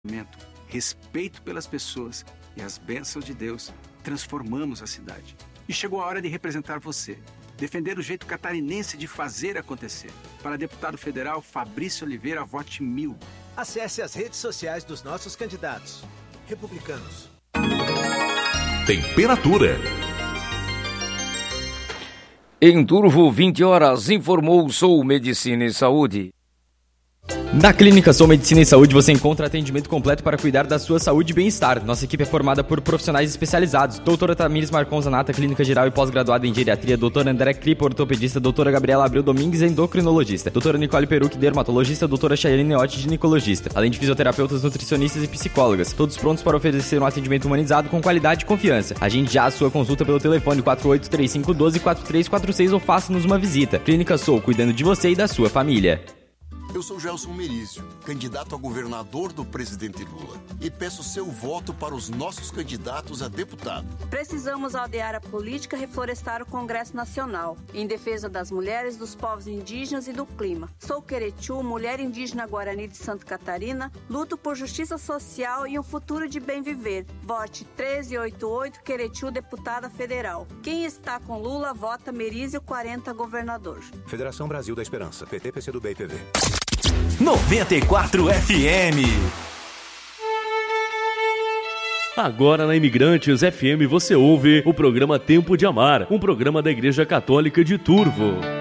respeito pelas pessoas e as bênçãos de Deus, transformamos a cidade. E chegou a hora de representar você, defender o jeito catarinense de fazer acontecer. Para deputado federal Fabrício Oliveira, vote 1000. Acesse as redes sociais dos nossos candidatos. Republicanos. Temperatura. Em Turvo, 20 horas, informou Sou Medicina e Saúde. Na Clínica Sou Medicina e Saúde você encontra atendimento completo para cuidar da sua saúde e bem-estar. Nossa equipe é formada por profissionais especializados. Doutora Tamires Marcon Zanata, clínica geral e pós-graduada em geriatria. Doutora André Cripa, ortopedista. Doutora Gabriela Abreu Domingues, endocrinologista. Doutora Nicole Peruc, dermatologista. Doutora Chayane Neotti, ginecologista. Além de fisioterapeutas, nutricionistas e psicólogas. Todos prontos para oferecer um atendimento humanizado com qualidade e confiança. Agende já a sua consulta pelo telefone 4835124346 ou faça-nos uma visita. Clínica Sou, cuidando de você e da sua família. Eu sou Gelson Merizio, candidato a governador do presidente Lula, e peço seu voto para os nossos candidatos a deputado. Precisamos aldear a política e reflorestar o Congresso Nacional, em defesa das mulheres, dos povos indígenas e do clima. Sou Queretiu, mulher indígena Guarani de Santa Catarina, luto por justiça social e um futuro de bem viver. Vote 1388 Queretiu, deputada federal. Quem está com Lula, vota Merizio 40, governador. Federação Brasil da Esperança, PT, PCdoB e PV. 94 FM. Agora na Imigrantes FM você ouve o programa Tempo de Amar, um programa da Igreja Católica de Turvo.